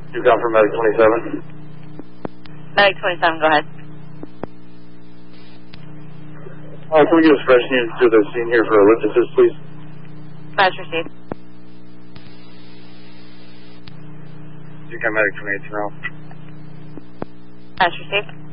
You got for Medic 27. Medic 27, go ahead. Can we get a fresh unit to the scene here for ellipsis, please? Match received. You got Medic 28 now. Match received.